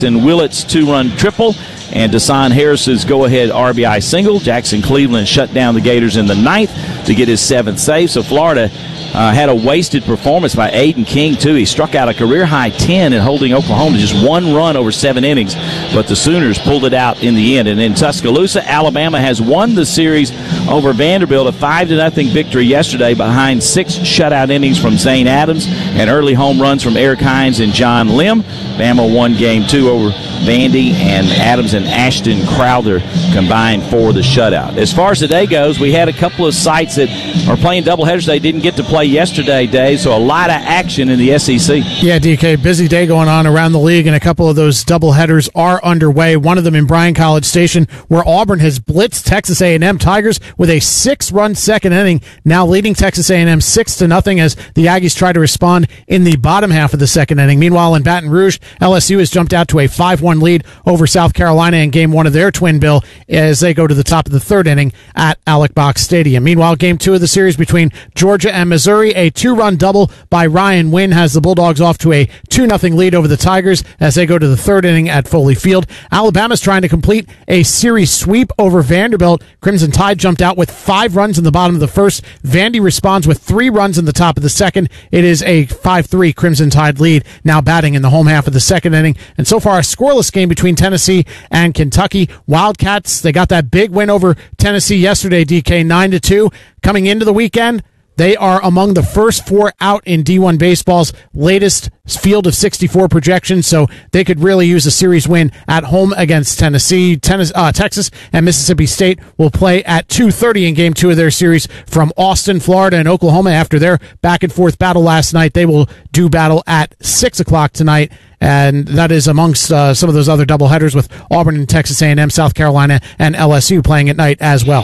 And Willett's two-run triple and Deshaun Harris's go-ahead RBI single. Jackson Cleveland shut down the Gators in the ninth to get his seventh save. So Florida had a wasted performance by Aiden King, too. He struck out a career-high 10 in holding Oklahoma to just one run over 7 innings, but the Sooners pulled it out in the end. And in Tuscaloosa, Alabama has won the series over Vanderbilt, a 5-0 victory yesterday behind 6 shutout innings from Zane Adams and early home runs from Eric Hines and John Lim. Bama won Game 2 over Vandy, and Adams and Ashton Crowther combined for the shutout. As far as today goes, we had a couple of sites that are playing doubleheaders. They didn't get to play yesterday, Dave, so a lot of action in the SEC. Yeah, DK, busy day going on around the league, and a couple of those doubleheaders are underway. One of them in Bryan College Station, where Auburn has blitzed Texas A&M Tigers with a 6-run second inning, now leading Texas A&M 6-0 as the Aggies try to respond in the bottom half of the second inning. Meanwhile, in Baton Rouge, LSU has jumped out to a 5-1 lead over South Carolina in Game 1 of their twin bill as they go to the top of the third inning at Alec Box Stadium. Meanwhile, Game 2 of the series between Georgia and Missouri, a 2-run double by Ryan Wynn has the Bulldogs off to a 2-0 lead over the Tigers as they go to the third inning at Foley Field. Alabama's trying to complete a series sweep over Vanderbilt. Crimson Tide jumped out with 5 runs in the bottom of the first. Vandy responds with 3 runs in the top of the second. It is a 5-3 Crimson Tide lead, now batting in the home half of the second inning. And so far, a scoreless game between Tennessee and Kentucky. Wildcats, they got that big win over Tennessee yesterday, DK, 9-2. Coming into the weekend, they are among the first 4 out in D1 Baseball's latest field of 64 projections, so they could really use a series win at home against Tennessee. Texas and Mississippi State will play at 2:30 in Game 2 of their series from Austin, Florida, and Oklahoma. After their back-and-forth battle last night, they will do battle at 6 o'clock tonight, and that is amongst some of those other doubleheaders with Auburn and Texas A&M, South Carolina, and LSU playing at night as well.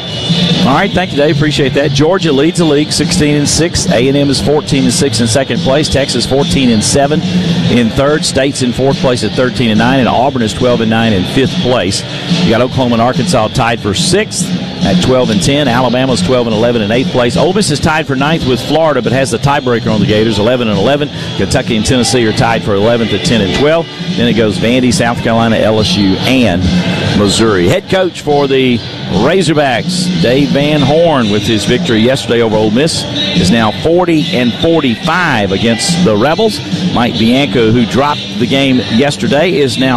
All right, thank you, Dave. Appreciate that. Georgia leads the league 16-6. A&M is 14-6 in second place. Texas 14-7 in third. State's in fourth place at 13-9, and Auburn is 12-9 in fifth place. You got Oklahoma and Arkansas tied for sixth at 12-10. Alabama's 12-11 in eighth place. Ole Miss is tied for ninth with Florida, but has the tiebreaker on the Gators, 11-11. Kentucky and Tennessee are tied for 11th at 10-12. Then it goes Vandy, South Carolina, LSU, and Missouri. Head coach for the Razorbacks, Dave Van Horn, with his victory yesterday over Ole Miss, is now 40-45 against the Rebels. Mike Bianco, who dropped the game yesterday, is now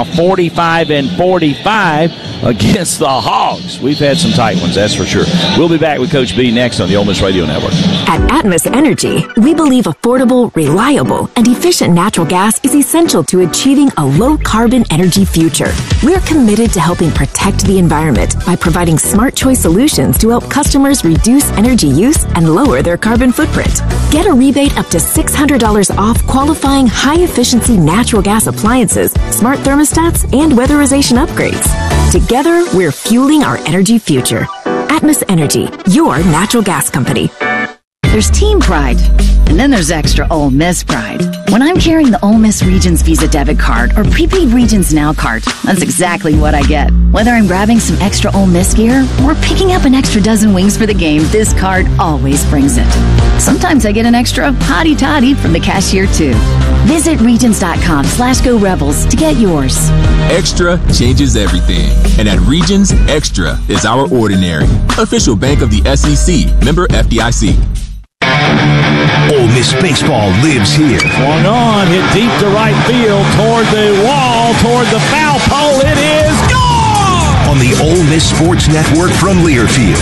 45-45 against the Hogs. We've had some tight ones, that's for sure. We'll be back with Coach B next on the Ole Miss Radio Network. At Atmos Energy, we believe affordable, reliable, and efficient natural gas is essential to achieving a low-carbon energy future. We're committed to helping protect the environment by providing smart choice solutions to help customers reduce energy use and lower their carbon footprint. Get a rebate up to $600 off qualifying high-efficiency natural gas appliances, smart thermostats, and weatherization upgrades. Together, we're fueling our energy future. Atmos Energy, your natural gas company. There's team pride, and then there's extra Ole Miss pride. When I'm carrying the Ole Miss Regions Visa debit card or prepaid Regions Now card, that's exactly what I get. Whether I'm grabbing some extra Ole Miss gear or picking up an extra dozen wings for the game, this card always brings it. Sometimes I get an extra hottie toddy from the cashier too. Visit Regions.com/Go Rebels to get yours. Extra changes everything. And at Regions, Extra is our ordinary. Official bank of the SEC. Member FDIC. Ole Miss baseball lives here. Swung on, hit deep to right field, toward the wall, toward the foul pole. It is gone! On the Ole Miss Sports Network from Learfield.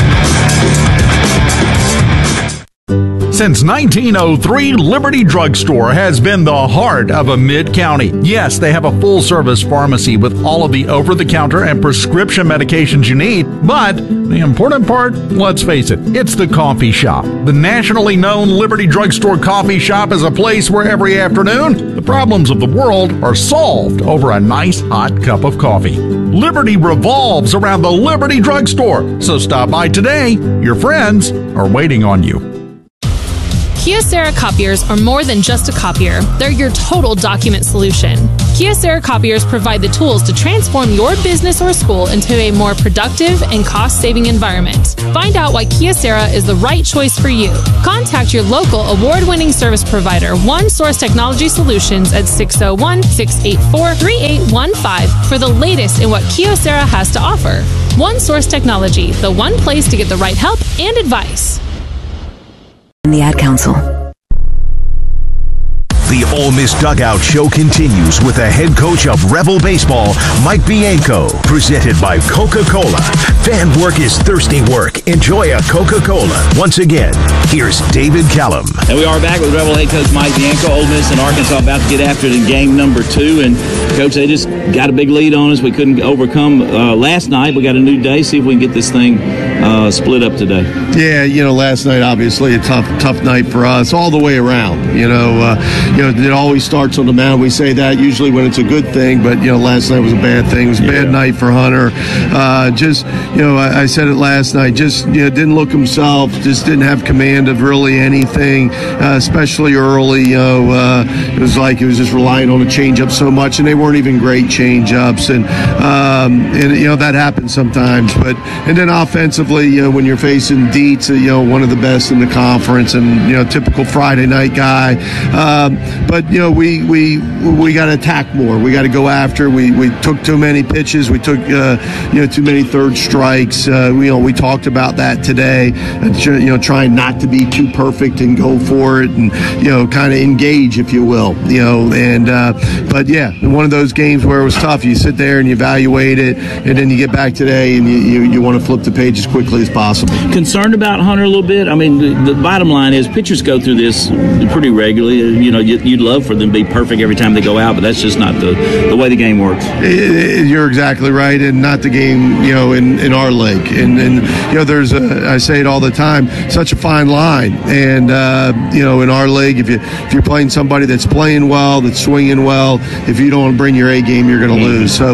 Since 1903, Liberty Drugstore has been the heart of a mid-county. Yes, they have a full-service pharmacy with all of the over-the-counter and prescription medications you need. But the important part, let's face it, it's the coffee shop. The nationally known Liberty Drugstore coffee shop is a place where every afternoon, the problems of the world are solved over a nice hot cup of coffee. Liberty revolves around the Liberty Drugstore. So stop by today. Your friends are waiting on you. Kyocera copiers are more than just a copier. They're your total document solution. Kyocera copiers provide the tools to transform your business or school into a more productive and cost-saving environment. Find out why Kyocera is the right choice for you. Contact your local award-winning service provider, One Source Technology Solutions, at 601-684-3815 for the latest in what Kyocera has to offer. One Source Technology, the one place to get the right help and advice. The Ad Council. The Ole Miss Dugout Show continues with the head coach of Rebel Baseball, Mike Bianco, presented by Coca-Cola. Fan work is thirsty work. Enjoy a Coca-Cola. Once again, here's David Callum. And we are back with Rebel head coach Mike Bianco. Ole Miss and Arkansas about to get after it in game number 2. And, Coach, they just got a big lead on us. We couldn't overcome last night. We got a new day. See if we can get this thing split up today. Yeah, last night, obviously, a tough night for us all the way around. It always starts on the mound. We say that usually when it's a good thing, but, last night was a bad thing. It was a bad night for Hunter. I said it last night, didn't look himself, just didn't have command of really anything, especially early. It was like he was just relying on a changeup so much, and they weren't even great changeups. And that happens sometimes. And then offensively, when you're facing Dietz, one of the best in the conference, and, typical Friday night guy. But we got to attack more. We got to go after. We took too many pitches. We took too many third strikes. We talked about that today. Trying not to be too perfect and go for it, and kind of engage, if you will. But one of those games where it was tough. You sit there and you evaluate it, and then you get back today and you want to flip the page as quickly as possible. Concerned about Hunter a little bit? I mean, the bottom line is pitchers go through this pretty regularly. You'd love for them to be perfect every time they go out, but that's just not the way the game works. You're exactly right, and not the game, in our league. And there's I say it all the time, such a fine line. And in our league, if you're playing somebody that's playing well, that's swinging well, if you don't bring your A game, you're going to lose. So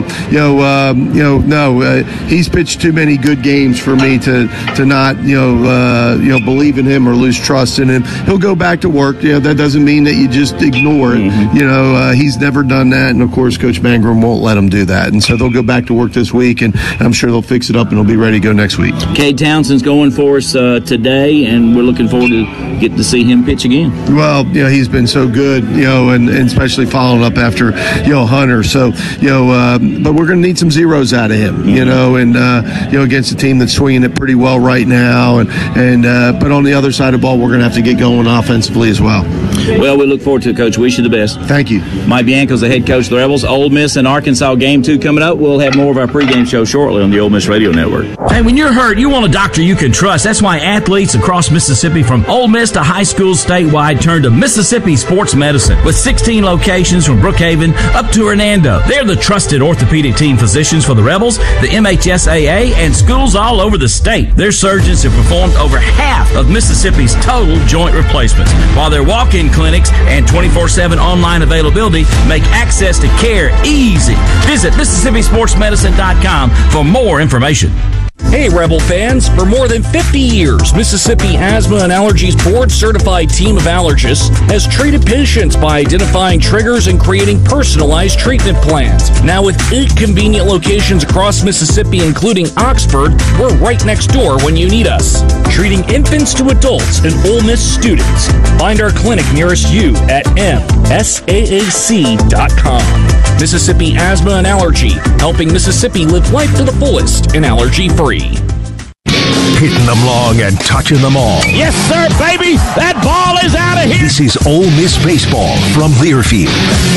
he's pitched too many good games for me to not believe in him or lose trust in him. He'll go back to work. That doesn't mean that you just ignore it. He's never done that, and of course Coach Mangrum won't let him do that. And so they'll go back to work this week, and I'm sure they'll fix it up and he'll be ready to go next week. Cade Townsend's going for us today, and we're looking forward to getting to see him pitch again. Well, he's been so good, and especially following up after Hunter. So but we're going to need some zeros out of him, and against a team that's swinging it pretty well right now, and but on the other side of the ball, we're going to have to get going offensively as well. Well, we look forward to it, Coach. Wish you the best. Thank you. Mike Bianco's the head coach of the Rebels. Ole Miss and Arkansas game 2 coming up. We'll have more of our pregame show shortly on the Ole Miss Radio Network. Hey, when you're hurt, you want a doctor you can trust. That's why athletes across Mississippi, from Ole Miss to high schools statewide, turn to Mississippi Sports Medicine. With 16 locations from Brookhaven up to Hernando, they're the trusted orthopedic team physicians for the Rebels, the MHSAA, and schools all over the state. Their surgeons have performed over half of Mississippi's total joint replacements, while their walk-in clinics and 24/7 online availability make access to care easy. Visit MississippiSportsMedicine.com for more information. Hey, Rebel fans. For more than 50 years, Mississippi Asthma and Allergies board-certified team of allergists has treated patients by identifying triggers and creating personalized treatment plans. Now, with 8 convenient locations across Mississippi, including Oxford, we're right next door when you need us. Treating infants to adults and Ole Miss students. Find our clinic nearest you at msaac.com. Mississippi Asthma and Allergy, helping Mississippi live life to the fullest and allergy-free. Hitting them long and touching them all. Yes, sir, baby! That ball is out of here! This is Ole Miss Baseball from Learfield.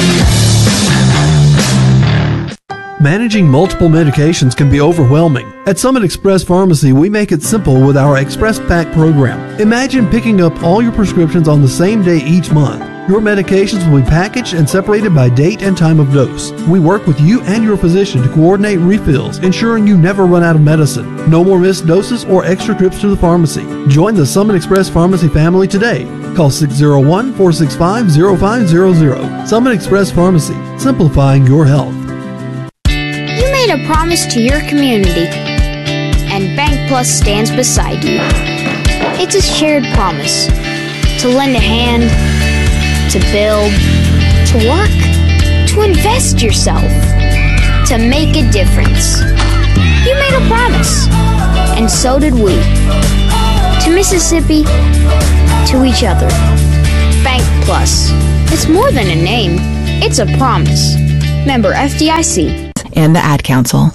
Managing multiple medications can be overwhelming. At Summit Express Pharmacy, we make it simple with our Express Pack program. Imagine picking up all your prescriptions on the same day each month. Your medications will be packaged and separated by date and time of dose. We work with you and your physician to coordinate refills, ensuring you never run out of medicine. No more missed doses or extra trips to the pharmacy. Join the Summit Express Pharmacy family today. Call 601-465-0500. Summit Express Pharmacy, simplifying your health. You made a promise to your community, and Bank Plus stands beside you. It's a shared promise to lend a hand, to build, to work, to to invest yourself, to make a difference. You made a promise, and so did we. To Mississippi, to each other. Bank Plus. It's more than a name, it's a promise. Member FDIC. And the Ad Council.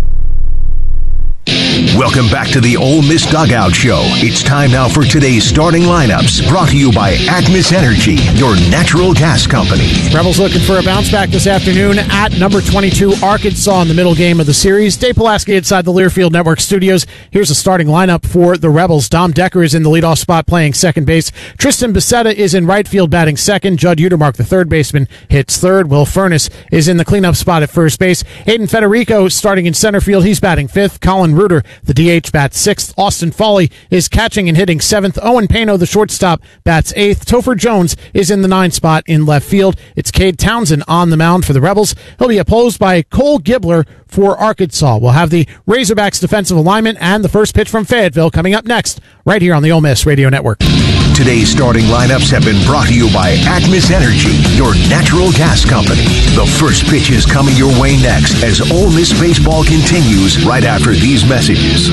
Welcome back to the Ole Miss Dugout Show. It's time now for today's starting lineups, brought to you by Atmos Energy, your natural gas company. Rebels looking for a bounce back this afternoon at number 22, Arkansas, in the middle game of the series. Dave Pulaski inside the Learfield Network studios. Here's the starting lineup for the Rebels. Dom Decker is in the leadoff spot playing second base. Tristan Becerra is in right field batting second. Judd Utermark, the third baseman, hits third. Will Furness is in the cleanup spot at first base. Aiden Federico starting in center field. He's batting fifth. Colin Reuter, the DH, bats sixth. Austin Foley is catching and hitting seventh. Owen Pano, the shortstop, bats eighth. Topher Jones is in the ninth spot in left field. It's Cade Townsend on the mound for the Rebels. He'll be opposed by Cole Gibbler for Arkansas. We'll have the Razorbacks defensive alignment and the first pitch from Fayetteville coming up next, right here on the Ole Miss Radio Network. Today's starting lineups have been brought to you by Atmos Energy, your natural gas company. The first pitch is coming your way next as Ole Miss baseball continues right after these messages.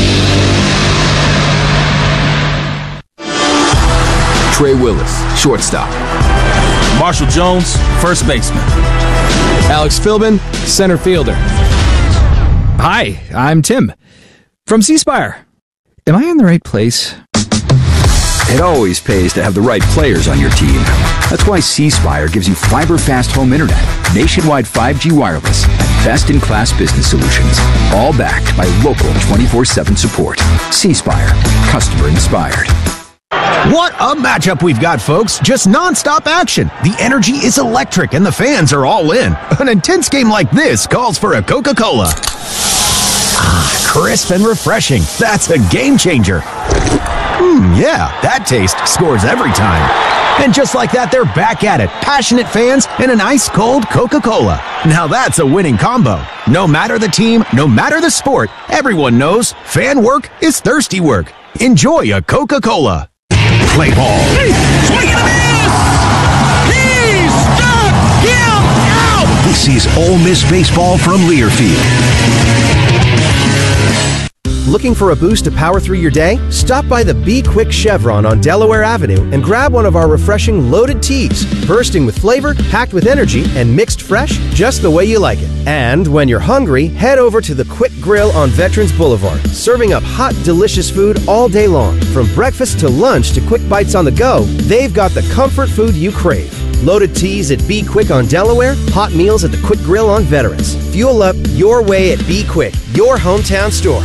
Trey Willis, shortstop. Marshall Jones, first baseman. Alex Philbin, center fielder. Hi, I'm Tim from C Spire. Am I in the right place? It always pays to have the right players on your team. That's why C Spire gives you fiber-fast home internet, nationwide 5G wireless, and best-in-class business solutions, all backed by local 24/7 support. C Spire, customer inspired. What a matchup we've got, folks. Just non-stop action. The energy is electric and the fans are all in. An intense game like this calls for a Coca-Cola. Ah, crisp and refreshing. That's a game changer. Yeah, that taste scores every time. And just like that, they're back at it. Passionate fans and an ice-cold Coca-Cola. Now that's a winning combo. No matter the team, no matter the sport, everyone knows fan work is thirsty work. Enjoy a Coca-Cola. Play ball. Swing and a miss! He struck him out! This is Ole Miss baseball from Learfield. Looking for a boost to power through your day? Stop by the Be Quick Chevron on Delaware Avenue and grab one of our refreshing loaded teas, bursting with flavor, packed with energy, and mixed fresh just the way you like it. And when you're hungry, head over to the Quick Grill on Veterans Boulevard, serving up hot, delicious food all day long. From breakfast to lunch to quick bites on the go, they've got the comfort food you crave. Loaded teas at Be Quick on Delaware, hot meals at the Quick Grill on Veterans. Fuel up your way at Be Quick, your hometown store.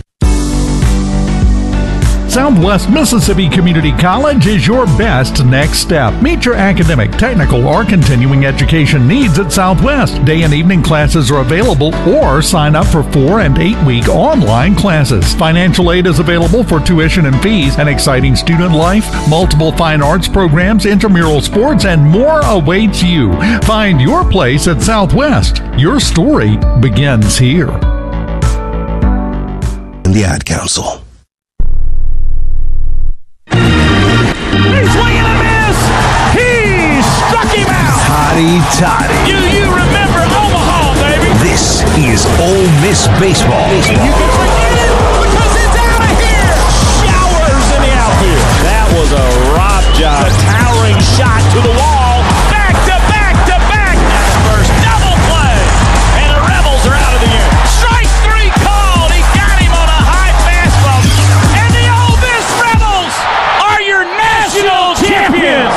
Southwest Mississippi Community College is your best next step. Meet your academic, technical, or continuing education needs at Southwest. Day and evening classes are available, or sign up for 4- and 8-week online classes. Financial aid is available for tuition and fees, an exciting student life, multiple fine arts programs, intramural sports, and more awaits you. Find your place at Southwest. Your story begins here. And the Ad Council. Swing and a miss! He struck him out! Toddy Toddy. You remember Omaha, baby! This is Ole Miss baseball. You can forget it because it's out of here! Showers in the outfield. That was a rob job. A towering shot to the wall. Back to back to back. That's the first double play. And the Rebels are out of the air. Strike three called. He got him on a high fastball. And the Ole Miss Rebels are your national champions.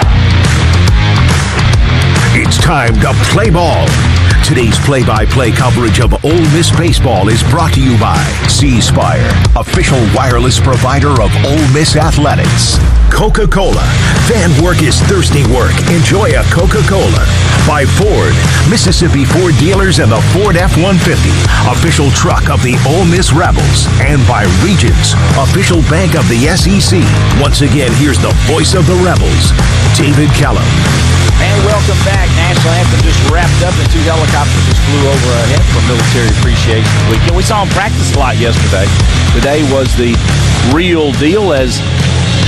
It's time to play ball. Today's play-by-play coverage of Ole Miss baseball is brought to you by C Spire, official wireless provider of Ole Miss athletics. Coca-Cola. Fan work is thirsty work. Enjoy a Coca-Cola. By Ford, Mississippi Ford dealers and the Ford F-150, official truck of the Ole Miss Rebels. And by Regions, official bank of the SEC. Once again, here's the voice of the Rebels, David Kellum. And welcome back. National Anthem just wrapped up and 2 helicopters just flew overhead for Military Appreciation Weekend. We saw them practice a lot yesterday. Today was the real deal as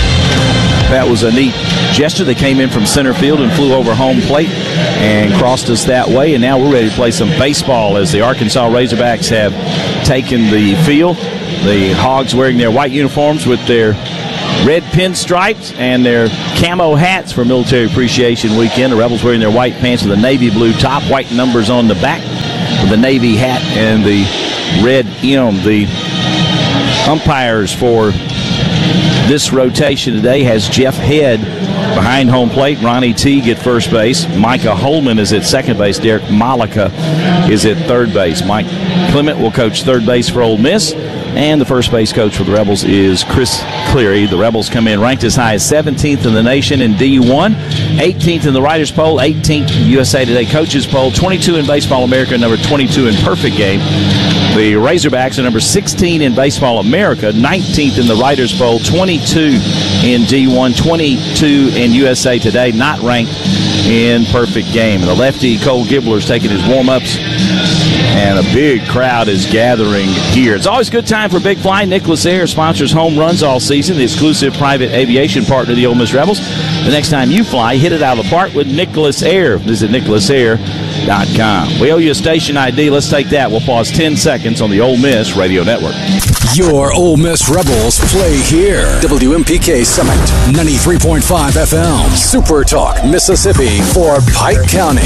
That was a neat gesture. They came in from center field and flew over home plate and crossed us that way. And now we're ready to play some baseball as the Arkansas Razorbacks have taken the field. The Hogs wearing their white uniforms with their red pinstripes and their camo hats for Military Appreciation Weekend. The Rebels wearing their white pants with a navy blue top, white numbers on the back with the navy hat and the red M. The umpires for this rotation today has Jeff Head behind home plate, Ronnie Teague at first base, Micah Holman is at second base, Derek Malika is at third base. Mike Clement will coach third base for Ole Miss, and the first base coach for the Rebels is Chris Cleary. The Rebels come in ranked as high as 17th in the nation in D1, 18th in the Writers' Poll, 18th USA Today Coaches' Poll, 22 in Baseball America, number 22 in Perfect Game. The Razorbacks are number 16 in Baseball America, 19th in the Writers' Poll, 22 in D1, 22 in USA Today, not ranked in Perfect Game. And the lefty Cole Gibler is taking his warm-ups, and a big crowd is gathering here. It's always a good time for Big Fly. Nicholas Air sponsors home runs all season, the exclusive private aviation partner of the Ole Miss Rebels. The next time you fly, hit it out of the park with Nicholas Air. Visit nicholasair.com. We owe you a station ID. Let's take that. We'll pause 10 seconds on the Ole Miss Radio Network. Your Ole Miss Rebels play here. WMPK Summit, 93.5 FM. Super Talk, Mississippi for Pike County.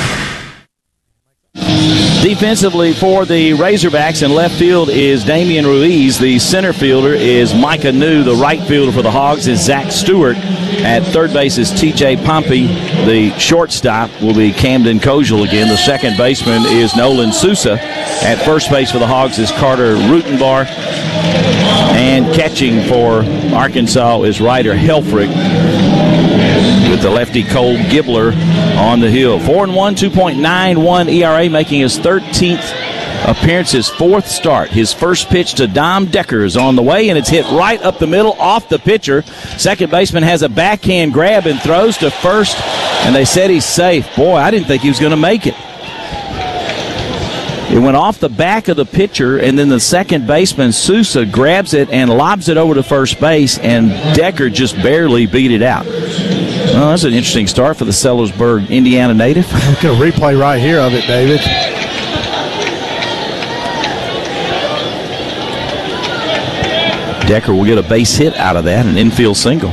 Defensively for the Razorbacks in left field is Damian Ruiz. The center fielder is Micah New. The right fielder for the Hogs is Zach Stewart. At third base is T.J. Pompey. The shortstop will be Camden Kojal again. The second baseman is Nolan Sousa. At first base for the Hogs is Carter Rutenbar. And catching for Arkansas is Ryder Helfrich, with the lefty Cole Gibler on the hill. 4-1, 2.91 ERA, making his 13th appearance, his fourth start. His first pitch to Dom Decker is on the way, and it's hit right up the middle off the pitcher. Second baseman has a backhand grab and throws to first, and they said he's safe. Boy, I didn't think he was going to make it. It went off the back of the pitcher, and then the second baseman, Sousa, grabs it and lobs it over to first base, and Decker just barely beat it out. Well, that's an interesting start for the Sellersburg, Indiana native. Look at a replay right here of it, David. Decker will get a base hit out of that, an infield single.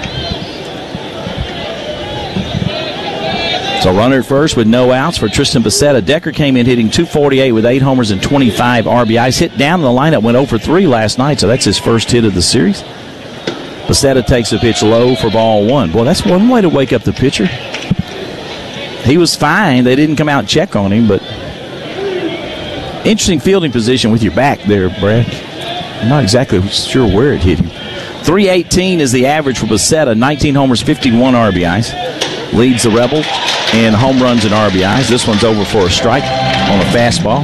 So runner at first with no outs for Tristan Becerra. Decker came in hitting .248 with 8 homers and 25 RBIs. Hit down in the lineup, went 0 for 3 last night, so that's his first hit of the series. Becerra takes a pitch low for ball 1. Boy, that's one way to wake up the pitcher. He was fine. They didn't come out and check on him, but interesting fielding position with your back there, Brad. I'm not exactly sure where it hit him. .318 is the average for Becerra. 19 homers, 51 RBIs. Leads the Rebels in home runs and RBIs. This one's over for a strike on a fastball.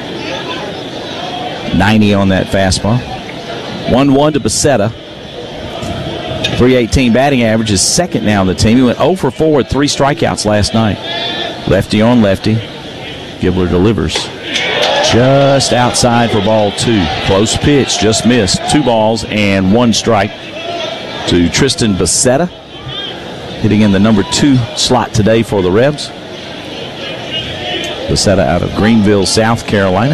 90 on that fastball. 1-1 to Becerra. .318 batting average is second now on the team. He went 0 for 4 with 3 strikeouts last night. Lefty on lefty. Gibler delivers. Just outside for ball 2. Close pitch, just missed. 2 balls and 1 strike to Tristan Becerra, hitting in the number 2 slot today for the Rebs. Becerra out of Greenville, South Carolina.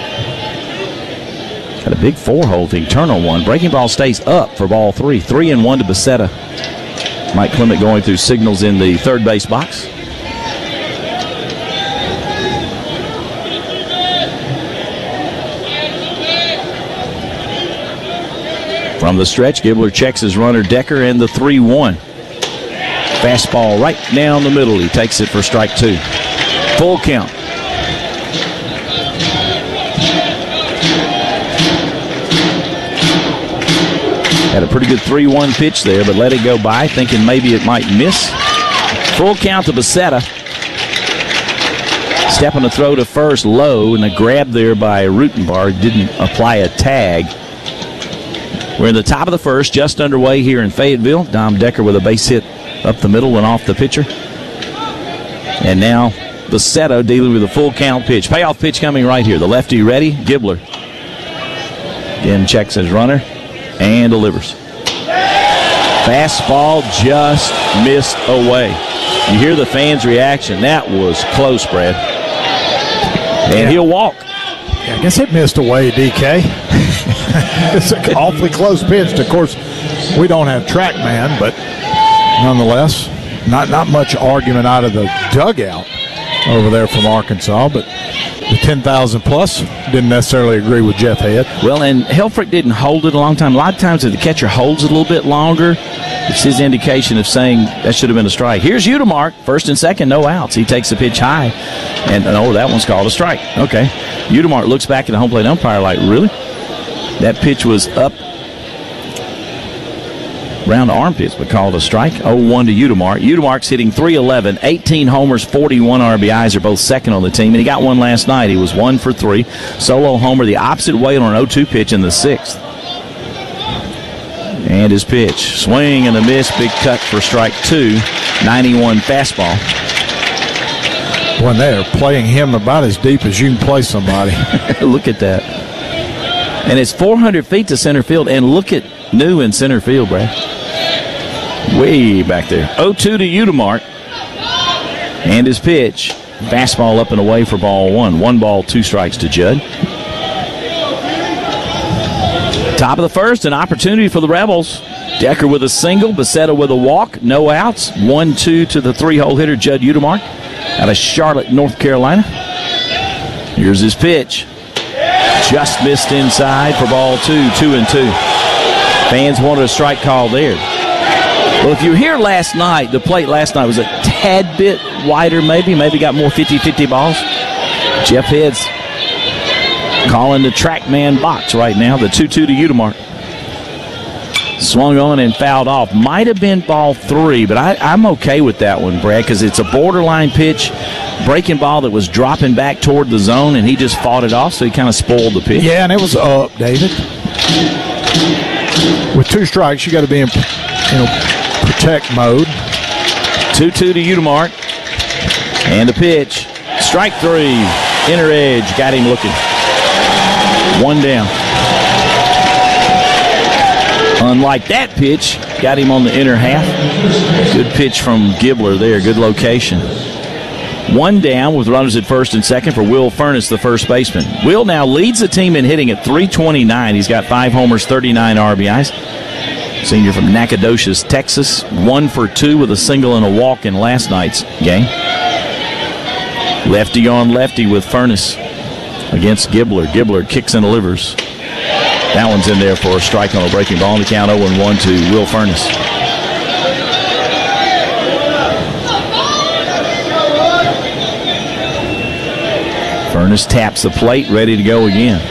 Got a big 4-hole thing. Turn on one. Breaking ball stays up for ball 3. 3-1 to Becerra. Mike Clement going through signals in the third base box. From the stretch, Gibler checks his runner Decker and the 3-1. Fastball right down the middle. He takes it for strike 2. Full count. Had a pretty good 3-1 pitch there, but let it go by, thinking maybe it might miss. Full count to Becerra. Stepping the throw to first, low, and a grab there by Rutenbar. Didn't apply a tag. We're in the top of the first, just underway here in Fayetteville. Dom Decker with a base hit up the middle, went off the pitcher. And now Becerra dealing with a full count pitch. Payoff pitch coming right here. The lefty ready, Gibler. Again checks his runner and delivers. Fastball just missed away. You hear the fans' reaction. That was close, Brad. And he'll walk. Yeah, I guess it missed away, DK. It's an awfully close pitch. Of course, we don't have TrackMan, but nonetheless, not much argument out of the dugout over there from Arkansas, but the 10,000 plus didn't necessarily agree with Jeff Head. Well, and Helfrich didn't hold it a long time. A lot of times if the catcher holds it a little bit longer, it's his indication of saying that should have been a strike. Here's Udemark, first and second, no outs. He takes the pitch high, and that one's called a strike. Okay. Udemark looks back at the home plate umpire like, really? That pitch was up around the armpits, but called a strike. 0-1 to Udemark. Udemark's hitting .311, 18 homers, 41 RBIs. Are both second on the team, and he got one last night. He was 1 for 3. Solo homer the opposite way on an 0-2 pitch in the 6th. And his pitch. Swing and a miss. Big cut for strike 2. 91 fastball. When they're playing him about as deep as you can play somebody. Look at that. And it's 400 feet to center field. And look at New in center field, Brad. Way back there. 0-2 to Udemark. And his pitch. Fastball up and away for ball 1. 1 ball, 2 strikes to Judd. Top of the first, an opportunity for the Rebels. Decker with a single, Becerra with a walk, no outs. 1-2 to the 3-hole hitter, Judd Udemark, out of Charlotte, North Carolina. Here's his pitch. Just missed inside for ball 2, 2-2. Fans wanted a strike call there. Well, if you were here last night, the plate last night was a tad bit wider, maybe got more 50-50 balls. Jeff Head's calling the TrackMan box right now, the 2-2 to Udemark. Swung on and fouled off. Might have been ball 3, but I'm okay with that one, Brad, because it's a borderline pitch, breaking ball that was dropping back toward the zone, and he just fought it off, so he kind of spoiled the pitch. Yeah, and it was up, David. With 2 strikes, you got to be in protect mode. 2-2 to Udemark. And the pitch. Strike 3. Inner edge. Got him looking. 1 down. Unlike that pitch, got him on the inner half. Good pitch from Gibbler there. Good location. 1 down with runners at first and second for Will Furniss, the first baseman. Will now leads the team in hitting at .329. He's got 5 homers, 39 RBIs. Senior from Nacogdoches, Texas. 1 for 2 with a single and a walk in last night's game. Lefty on lefty with Furniss against Gibbler. Gibbler kicks and delivers. That one's in there for a strike on a breaking ball. And the count 0-1 to Will Furniss. Furniss taps the plate, ready to go again.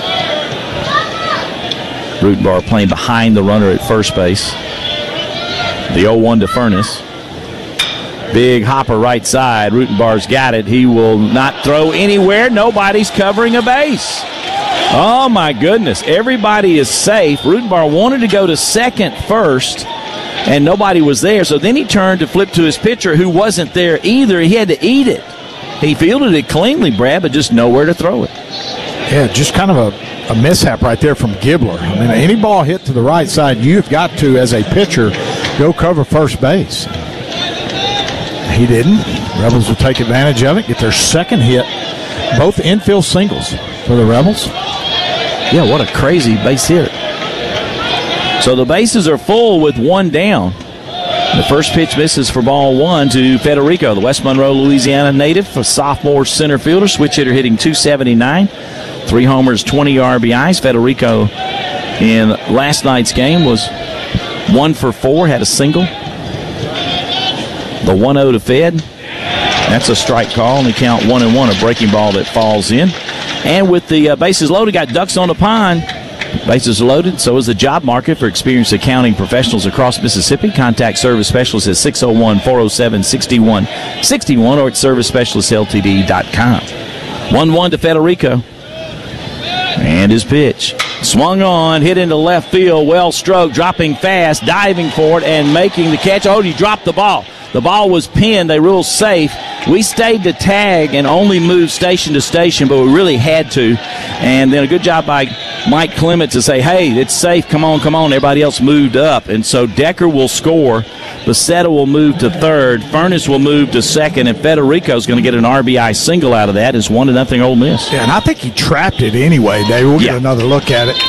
Rutenbar playing behind the runner at first base. The 0-1 to Furniss. Big hopper right side. Rutenbar's got it. He will not throw anywhere. Nobody's covering a base. Oh, my goodness. Everybody is safe. Rutenbar wanted to go to second first, and nobody was there. So then he turned to flip to his pitcher, who wasn't there either. He had to eat it. He fielded it cleanly, Brad, but just nowhere to throw it. Yeah, just kind of a mishap right there from Gibbler. I mean, any ball hit to the right side, you've got to, as a pitcher, go cover first base. He didn't. Rebels will take advantage of it, get their second hit. Both infield singles for the Rebels. Yeah, what a crazy base hit. So the bases are full with 1 down. The first pitch misses for ball 1 to Federico, the West Monroe, Louisiana native, a sophomore center fielder, switch hitter hitting .279. 3 homers, 20 RBIs. Federico in last night's game was 1 for 4, had a single. The 1-0 to Fed. That's a strike call, and they count 1-1, a breaking ball that falls in. And with the bases loaded, got ducks on the pond. Bases are loaded. So is the job market for experienced accounting professionals across Mississippi. Contact Service Specialists at 601-407-6161 or at ServiceSpecialistLTD.com. 1-1 to Federico. And his pitch. Swung on, hit into left field. Well stroked, dropping fast, diving for it, and making the catch. Oh, he dropped the ball. The ball was pinned. They ruled safe. we stayed to tag and only moved station to station, but we really had to. And then a good job by Mike Clements to say, hey, it's safe, come on. Everybody else moved up. And so Decker will score. Becerra will move to third. Furness will move to second. And Federico's going to get an RBI single out of that. It's 1-0 Ole Miss. Yeah, and I think he trapped it anyway, Dave. We'll get another look at it.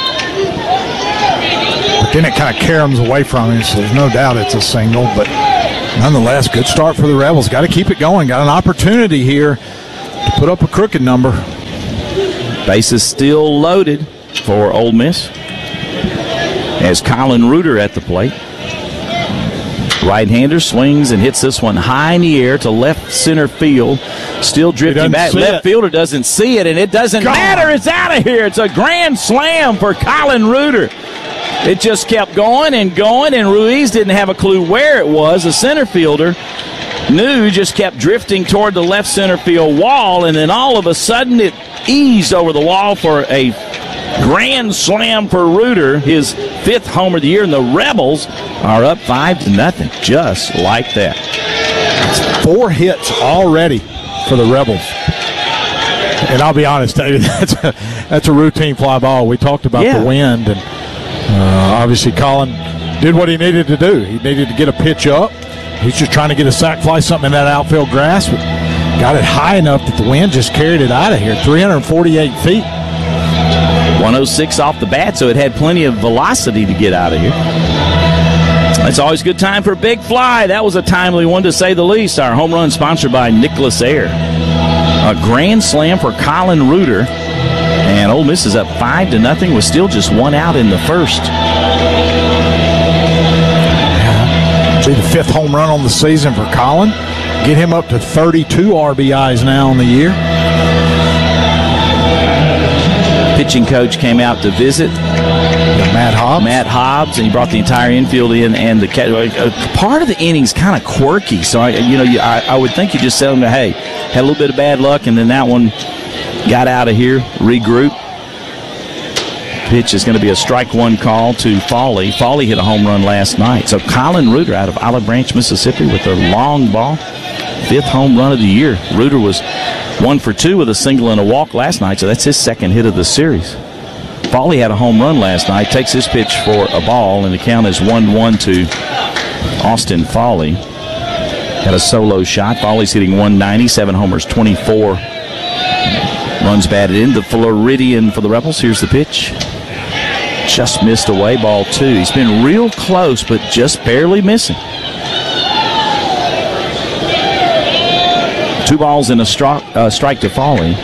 But then it kind of caroms away from him, so there's no doubt it's a single. But nonetheless, good start for the Rebels. Got to keep it going. Got an opportunity here to put up a crooked number. Bases still loaded for Ole Miss as Colin Reuter at the plate. Right-hander swings and hits this one high in the air to left center field. Still drifting back. Left fielder doesn't see it, and it doesn't matter. It's out of here. It's a grand slam for Colin Reuter. It just kept going, and Ruiz didn't have a clue where it was. The center fielder knew, just kept drifting toward the left center field wall, and then all of a sudden it eased over the wall for a grand slam for Reuter, his 5th homer of the year, and the Rebels are up 5-0, just like that. It's 4 hits already for the Rebels. And I'll be honest, David, that's a routine fly ball. We talked about the wind, and obviously Colin did what he needed to do. He needed to get a pitch up. He's just trying to get a sac fly, something in that outfield grass, but got it high enough that the wind just carried it out of here, 348 feet. 106 off the bat, so it had plenty of velocity to get out of here. It's always a good time for a big fly. That was a timely one, to say the least. Our home run sponsored by Nicholas Air. A grand slam for Colin Reuter. And Ole Miss is up 5-0 with still just 1 out in the first. See, the 5th home run on the season for Colin. Get him up to 32 RBIs now on the year. Pitching coach came out to visit. Matt Hobbs, and he brought the entire infield in, and the part of the inning's kind of quirky. So I would think you just tell them, hey, had a little bit of bad luck, and then that one got out of here, regroup. Pitch is going to be a strike one call to Fawley. Fawley hit a home run last night. So Colin Reuter out of Olive Branch, Mississippi, with a long ball, 5th home run of the year. Reuter was 1 for 2 with a single and a walk last night, so that's his 2nd hit of the series. Fawley had a home run last night, takes his pitch for a ball, and the count is 1-1 to Austin Fawley. Had a solo shot. Fawley's hitting 190, 7 homers, 24 runs batted in. The Floridian for the Rebels. Here's the pitch. Just missed away, ball 2. He's been real close, but just barely missing. 2 balls and a strike to Fawley.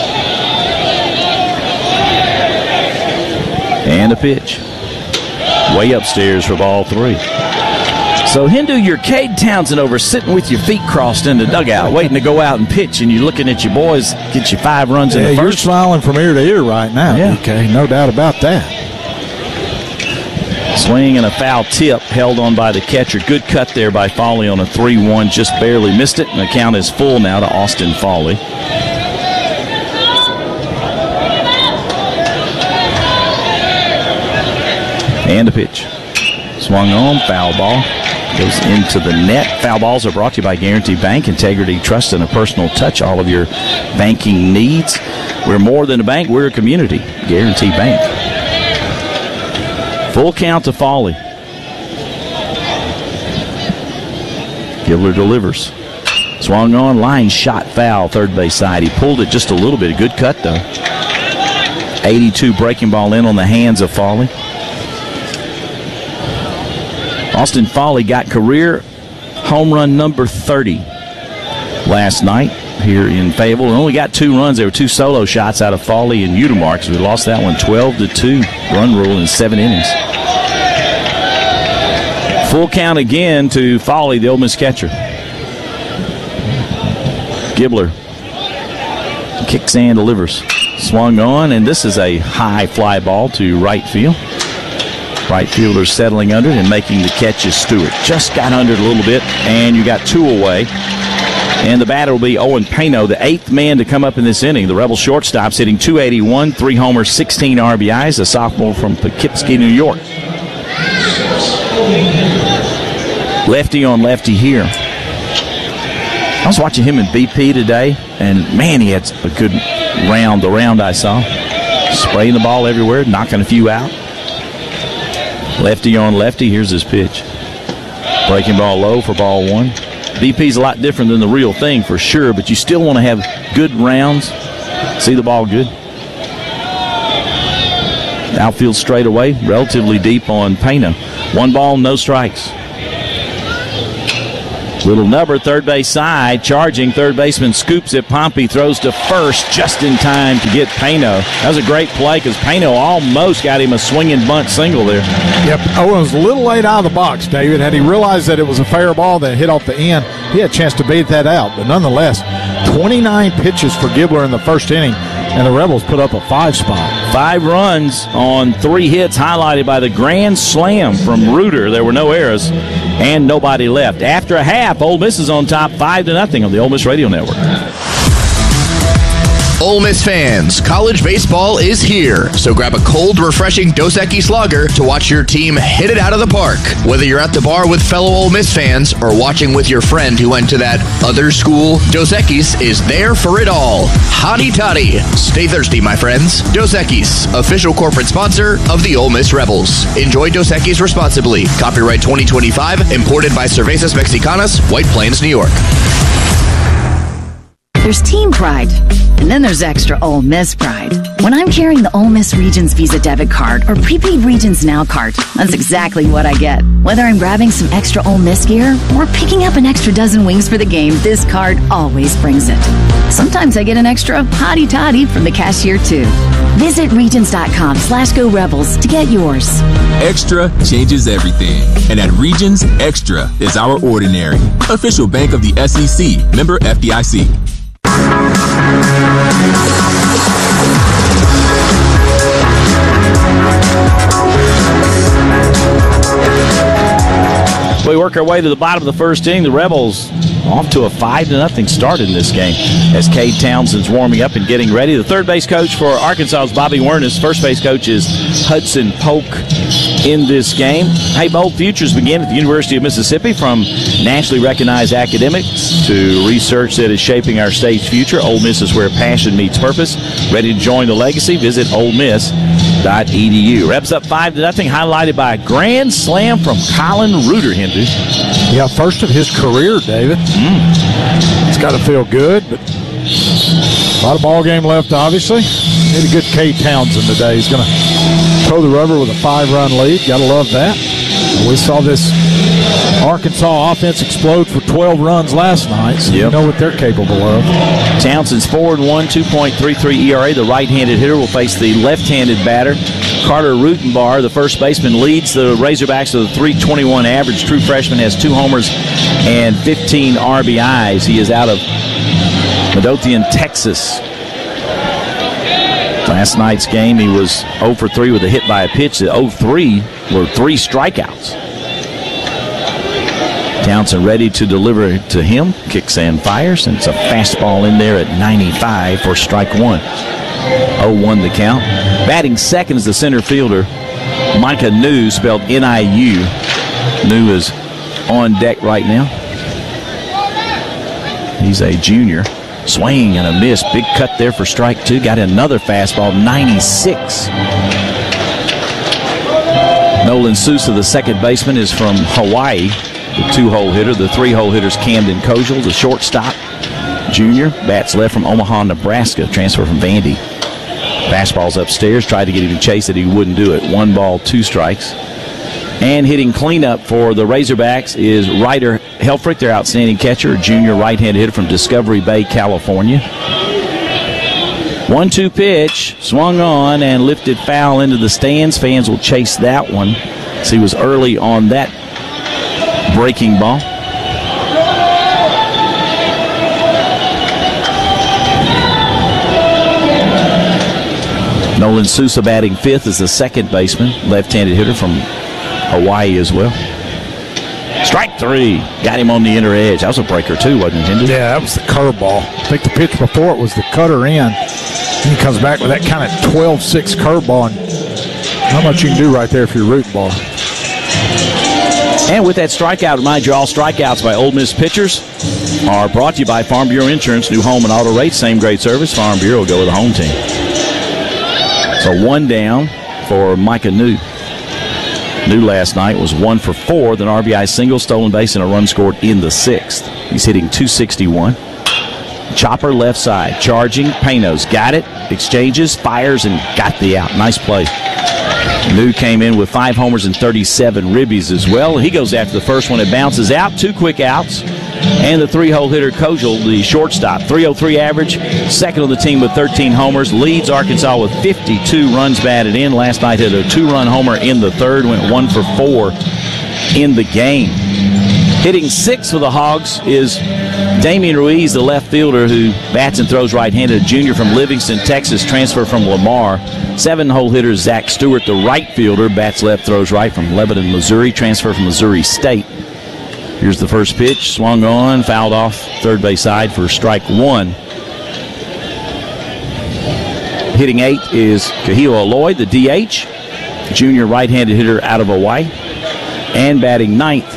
And a pitch. Way upstairs for ball 3. So Hindu, you're Cade Townsend over sitting with your feet crossed in the dugout, waiting to go out and pitch, and you're looking at your boys get you 5 runs in the first. You're smiling from ear to ear right now, DK. No doubt about that. Swing and a foul tip held on by the catcher. Good cut there by Fawley on a 3-1. Just barely missed it, and the count is full now to Austin Fawley. And a pitch. Swung on, foul ball. Goes into the net. Foul balls are brought to you by Guarantee Bank. Integrity, trust, and a personal touch. All of your banking needs. We're more than a bank. We're a community. Guarantee Bank. Full count to Fawley. Gibler delivers. Swung on, line shot foul, third base side. He pulled it just a little bit. A good cut, though. 82 breaking ball in on the hands of Fawley. Austin Fawley got career home run number 30 last night here in Fayetteville. And only got 2 runs. There were 2 solo shots out of Fawley and Udemar, because we lost that one 12-2 run rule in 7 innings. Full count again to Fawley, the Ole Miss catcher. Gibler kicks and delivers. Swung on, and this is a high fly ball to right field. Right fielder settling under it and making the catch is Stewart. Just got under it a little bit, and you got 2 away. And the batter will be Owen Pano, the 8th man to come up in this inning. The Rebel shortstop's hitting .281, 3 homers, 16 RBIs, a sophomore from Poughkeepsie, New York. Lefty on lefty here. I was watching him in BP today, and, man, he had a good round, the round I saw. Spraying the ball everywhere, knocking a few out. Lefty on lefty, here's his pitch. Breaking ball low for ball one. BP's a lot different than the real thing for sure, but you still want to have good rounds. See the ball good. Outfield straight away, relatively deep on Payno. 1 ball, no strikes. Little number, third base side, charging. Third baseman scoops it. Pompey throws to first just in time to get Payno. That was a great play because Payno almost got him a swinging bunt single there. Yep, Owen was a little late out of the box, David. Had he realized that it was a fair ball that hit off the end, he had a chance to beat that out. But nonetheless, 29 pitches for Gibbler in the first inning, and the Rebels put up a 5 spot. 5 runs on 3 hits, highlighted by the grand slam from Reuter. There were no errors and nobody left. After a half, Ole Miss is on top 5-0 on the Ole Miss Radio Network. Ole Miss fans, college baseball is here, so grab a cold, refreshing Dos Equis lager to watch your team hit it out of the park. Whether you're at the bar with fellow Ole Miss fans or watching with your friend who went to that other school, Dos Equis is there for it all. Hotty toddy. Stay thirsty, my friends. Dos Equis, official corporate sponsor of the Ole Miss Rebels. Enjoy Dos Equis responsibly. Copyright 2025, imported by Cervezas Mexicanas, White Plains, New York. There's team pride, and then there's extra Ole Miss pride. When I'm carrying the Ole Miss Regions Visa debit card or prepaid Regions Now card, that's exactly what I get. Whether I'm grabbing some extra Ole Miss gear or picking up an extra dozen wings for the game, this card always brings it. Sometimes I get an extra hottie toddy from the cashier too. Visit Regions.com/Go Rebels to get yours. Extra changes everything. And at Regions, Extra is our ordinary. Official bank of the SEC. Member FDIC. We work our way to the bottom of the first inning. The Rebels off to a 5-0 start in this game as Cade Townsend's warming up and getting ready. The third base coach for Arkansas is Bobby Wernis. First base coach is Hudson Polk in this game. Hey, bold futures begin at the University of Mississippi, from nationally recognized academics to research that is shaping our state's future. Ole Miss is where passion meets purpose. Ready to join the legacy? Visit olemiss.edu. Rebs up 5-0, highlighted by a grand slam from Colin Reuter, Hindu. Yeah, first of his career, David. It's got to feel good, but a lot of ball game left, obviously. Need a good Cade Townsend today. He's going to throw the rubber with a 5-run lead. Got to love that. We saw this Arkansas offense explode for 12 runs last night, so you know what they're capable of. Townsend's 4-1, 2.33 ERA. The right-handed hitter will face the left-handed batter. Carter Rutenbar, the first baseman, leads the Razorbacks with a .321 average. True freshman, has 2 homers and 15 RBIs. He is out of Midlothian, Texas. Last night's game, he was 0 for 3 with a hit by a pitch. The 0-3 were 3 strikeouts. Townsend ready to deliver to him. Kicks and fires, and it's a fastball in there at 95 for strike 1. 0-1 the count. Batting second is the center fielder, Micah New, spelled N-I-U. New is on deck right now. He's a junior. Swing and a miss. Big cut there for strike 2. Got another fastball, 96. Nolan Sousa, the second baseman, is from Hawaii. The 2-hole hitter. The 3-hole hitter's Camden Kogel, the shortstop, junior. Bats left from Omaha, Nebraska. Transfer from Vandy. Fastball's upstairs. Tried to get him to chase it. He wouldn't do it. 1 ball, 2 strikes. And hitting cleanup for the Razorbacks is Ryder Helfrich, their outstanding catcher, a junior right-handed hitter from Discovery Bay, California. 1-2 pitch, swung on and lifted foul into the stands. Fans will chase that one. So he was early on that breaking ball. Nolan Sousa batting fifth is the second baseman, left-handed hitter from Hawaii as well. Strike 3. Got him on the inner edge. That was a breaker too, wasn't it, Hindu? Yeah, that was the curveball. I think the pitch before it was the cutter in. And he comes back with that kind of 12-6 curveball. And not much you can do right there if you're rooting ball. And with that strikeout, remind you, all strikeouts by Ole Miss pitchers are brought to you by Farm Bureau Insurance. New home and auto rates, same great service. Farm Bureau will go with the home team. So 1 down for Micah New. New last night was 1 for 4 with an RBI single, stolen base, and a run scored in the 6th. He's hitting .261. Chopper left side, charging. Panos got it, exchanges, fires, and got the out. Nice play. New came in with 5 homers and 37 ribbies as well. He goes after the first one. It bounces out. 2 quick outs. And the 3-hole hitter, Kojal, the shortstop. .303 average. Second on the team with 13 homers. Leads Arkansas with 52 runs batted in. Last night hit a 2-run homer in the 3rd. Went 1 for 4 in the game. Hitting 6 for the Hogs is Damian Ruiz, the left fielder who bats and throws right-handed. A junior from Livingston, Texas, transfer from Lamar. 7-hole hitter Zach Stewart, the right fielder, bats left, throws right, from Lebanon, Missouri, transfer from Missouri State. Here's the first pitch, swung on, fouled off third base side for strike 1. Hitting 8 is Kahilo Aloy, the DH, junior right-handed hitter out of Hawaii. And batting 9th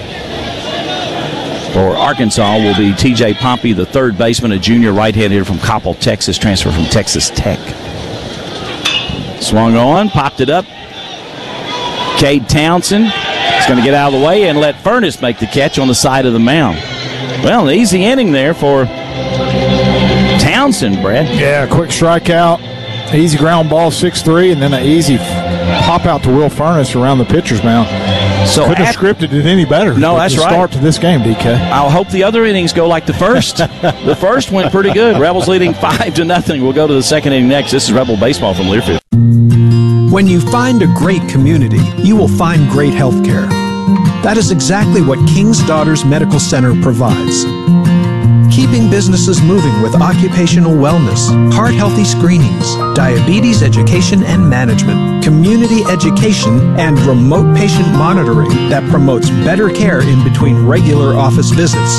for Arkansas will be T.J. Pompey, the third baseman, a junior right-handed hitter from Coppell, Texas, transfer from Texas Tech. Swung on, popped it up. Cade Townsend is going to get out of the way and let Furness make the catch on the side of the mound. Well, an easy inning there for Townsend, Brad. Yeah, quick strikeout, easy ground ball, 6-3, and then an easy pop out to Will Furness around the pitcher's mound. So couldn't have scripted it any better. No, that's right. Start to this game, DK. I'll hope the other innings go like the first. The first went pretty good. Rebels leading 5-0. We'll go to the second inning next. This is Rebel Baseball from Learfield. When you find a great community, you will find great health care. That is exactly what King's Daughters Medical Center provides. Keeping businesses moving with occupational wellness, heart-healthy screenings, diabetes education and management, community education, and remote patient monitoring that promotes better care in between regular office visits.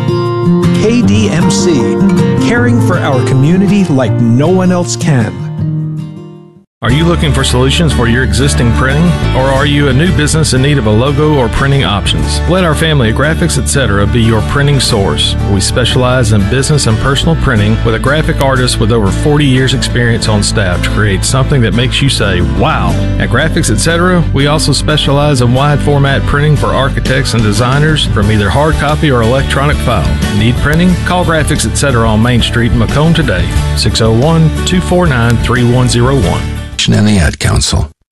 KDMC, caring for our community like no one else can. Are you looking for solutions for your existing printing? Or are you a new business in need of a logo or printing options? Let our family of Graphics Etc. be your printing source. We specialize in business and personal printing with a graphic artist with over 40 years experience on staff to create something that makes you say, wow. At Graphics Etc., we also specialize in wide format printing for architects and designers from either hard copy or electronic file. Need printing? Call Graphics Etc. on Main Street in Macomb today, 601-249-3101. And the Ad Council.